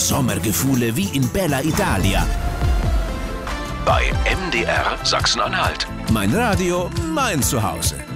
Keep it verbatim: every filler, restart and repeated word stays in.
Sommergefühle wie in Bella Italia. Bei M D R Sachsen-Anhalt. Mein Radio, mein Zuhause.